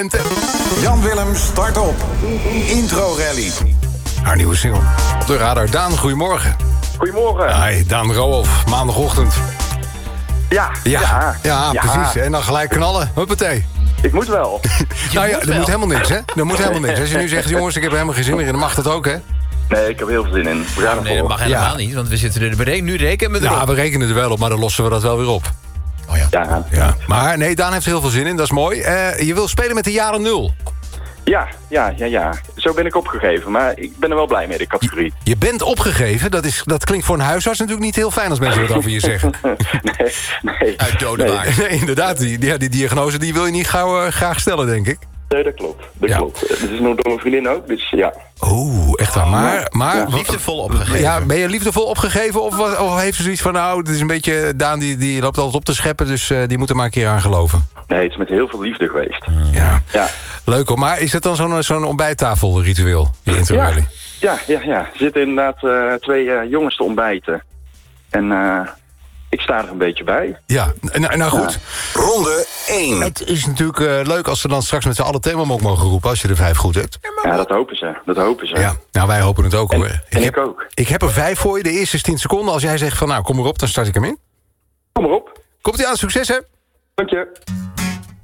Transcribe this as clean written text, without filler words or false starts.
Jan Willem start op. Intro Rally. Haar nieuwe single. Op de radar. Daan, goedemorgen. Goedemorgen. Hi, Daan Roohoff, maandagochtend. Ja, precies. En dan gelijk knallen. Huppatee. Ik moet wel. Nou ja, er moet helemaal niks, hè? Er moet helemaal niks. Als je nu zegt, jongens, ik heb helemaal geen zin meer in, dan mag dat ook, hè? Nee, ik heb heel veel zin in. We gaan Nee, dat mag helemaal niet, want we zitten er nu rekenen we erop. Ja, we rekenen er wel op, maar dan lossen we dat wel weer op. Oh ja. Ja. Maar nee, Daan heeft er heel veel zin in, dat is mooi. Je wil spelen met de jaren 0. Ja. Zo ben ik opgegeven, maar ik ben er wel blij mee, de categorie. Je bent opgegeven, dat klinkt voor een huisarts natuurlijk niet heel fijn als mensen dat over je zeggen. Nee. Uit dodenwaard. Nee, inderdaad, die diagnose die wil je niet gauw graag stellen, denk ik. Nee, dat klopt. Dat is nog door mijn vriendin ook, dus ja. Oeh, echt waar. Maar Liefdevol opgegeven. Ja, ben je liefdevol opgegeven of heeft ze zoiets van... nou, het is een beetje... Daan die loopt altijd op te scheppen, dus die moet er maar een keer aan geloven. Nee, het is met heel veel liefde geweest. Ja. Ja. Leuk hoor, maar is het dan zo'n ontbijttafelritueel? Die interrally? Ja. Er zitten inderdaad 2 jongens te ontbijten. En ik sta er een beetje bij. Ja, nou goed. Ronde 1. Het is natuurlijk leuk als ze dan straks met z'n allen themamok mogen roepen... als je er 5 goed hebt. Ja, dat hopen ze. Ja, nou wij hopen het ook hoor. Ik ook. Ik heb er 5 voor je, de eerste is 10 seconden. Als jij zegt van nou kom erop, dan start ik hem in. Kom maar op. Komt ie aan, succes hè? Dank je.